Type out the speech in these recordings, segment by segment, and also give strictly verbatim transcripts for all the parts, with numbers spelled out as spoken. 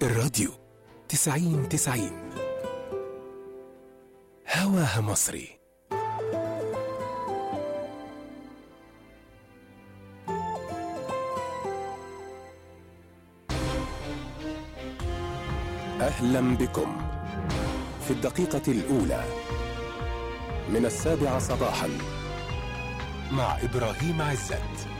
الراديو تسعين تسعين هواها مصري. أهلا بكم في الدقيقة الأولى من السابعة صباحا مع إبراهيم عزت.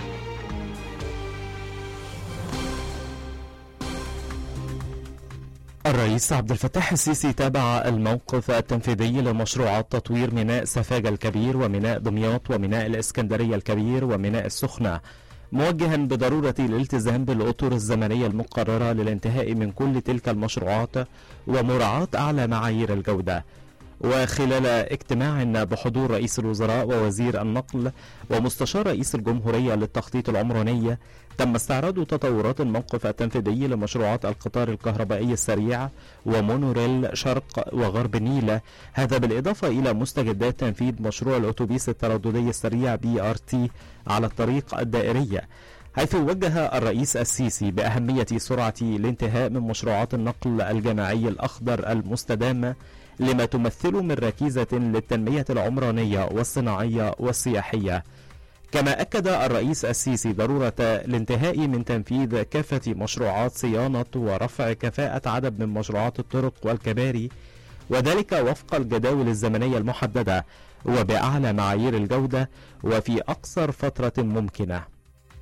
الرئيس عبد الفتاح السيسي تابع الموقف التنفيذي لمشروعات تطوير ميناء سفاجة الكبير وميناء دمياط وميناء الإسكندرية الكبير وميناء السخنة، موجها بضرورة الالتزام بالأطر الزمنية المقررة للانتهاء من كل تلك المشروعات ومراعاة أعلى معايير الجودة. وخلال اجتماع بحضور رئيس الوزراء ووزير النقل ومستشار رئيس الجمهورية للتخطيط العمراني، تم استعراض تطورات الموقف التنفيذي لمشروعات القطار الكهربائي السريع ومونوريل شرق وغرب النيل، هذا بالإضافة إلى مستجدات تنفيذ مشروع الأتوبيس الترددي السريع بي آر تي على الطريق الدائري، حيث وجه الرئيس السيسي بأهمية سرعة الانتهاء من مشروعات النقل الجماعي الأخضر المستدامة لما تمثل من ركيزة للتنمية العمرانية والصناعية والسياحية. كما أكد الرئيس السيسي ضرورة الانتهاء من تنفيذ كافة مشروعات صيانة ورفع كفاءة عدد من مشروعات الطرق والكباري، وذلك وفق الجداول الزمنية المحددة وبأعلى معايير الجودة وفي أقصر فترة ممكنة.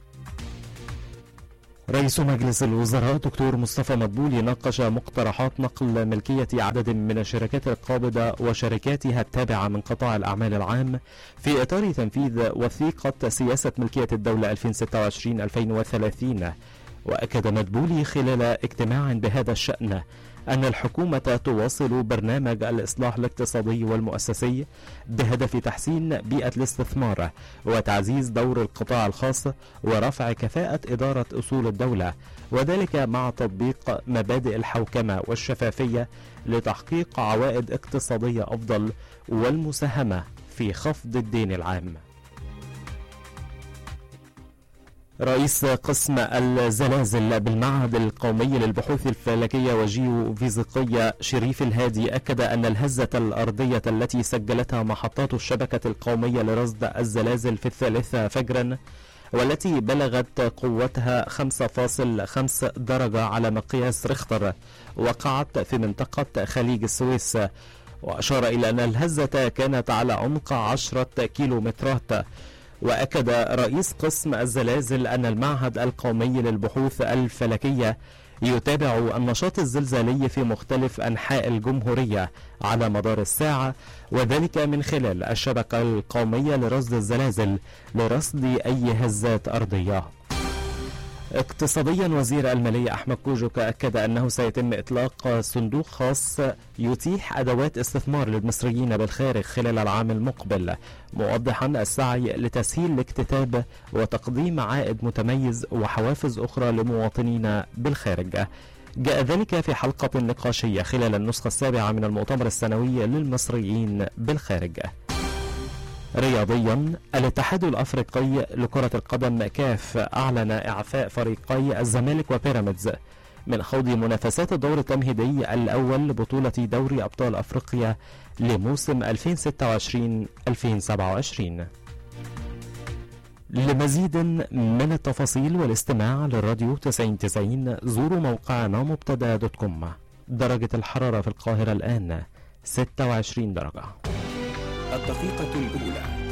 رئيس مجلس الوزراء دكتور مصطفى مدبولي ناقش مقترحات نقل ملكية عدد من الشركات القابضة وشركاتها التابعة من قطاع الأعمال العام في إطار تنفيذ وثيقة سياسة ملكية الدولة ألفين وستة وعشرين ألفين وثلاثين. وأكد مدبولي خلال اجتماع بهذا الشأن أن الحكومة تواصل برنامج الإصلاح الاقتصادي والمؤسسي بهدف تحسين بيئة الاستثمار وتعزيز دور القطاع الخاص ورفع كفاءة إدارة أصول الدولة، وذلك مع تطبيق مبادئ الحوكمة والشفافية لتحقيق عوائد اقتصادية أفضل والمساهمة في خفض الدين العام. رئيس قسم الزلازل بالمعهد القومي للبحوث الفلكية وجيوفيزيقية شريف الهادي أكد أن الهزة الأرضية التي سجلتها محطات الشبكة القومية لرصد الزلازل في الثالثة فجرا والتي بلغت قوتها خمسة فاصلة خمسة درجة على مقياس ريختر وقعت في منطقة خليج السويس، وأشار إلى أن الهزة كانت على عمق عشرة كيلومترات. وأكد رئيس قسم الزلازل أن المعهد القومي للبحوث الفلكية يتابع النشاط الزلزالي في مختلف أنحاء الجمهورية على مدار الساعة، وذلك من خلال الشبكة القومية لرصد الزلازل لرصد أي هزات أرضية. اقتصاديا، وزير المالية أحمد كوجك أكد أنه سيتم إطلاق صندوق خاص يتيح أدوات استثمار للمصريين بالخارج خلال العام المقبل، موضحا السعي لتسهيل الاكتتاب وتقديم عائد متميز وحوافز أخرى لمواطنين بالخارج. جاء ذلك في حلقة نقاشية خلال النسخة السابعة من المؤتمر السنوي للمصريين بالخارج. رياضيا، الاتحاد الأفريقي لكرة القدم كاف أعلن إعفاء فريقي الزمالك وبيراميدز من خوض منافسات الدور التمهيدي الأول لبطولة دوري أبطال أفريقيا لموسم ألفين وستة وعشرين ألفين وسبعة وعشرين. لمزيد من التفاصيل والاستماع للراديو تسعين تسعين زوروا موقعنا مبتدا دوت كوم. درجة الحرارة في القاهرة الآن ستة وعشرين درجة. الدقيقة الأولى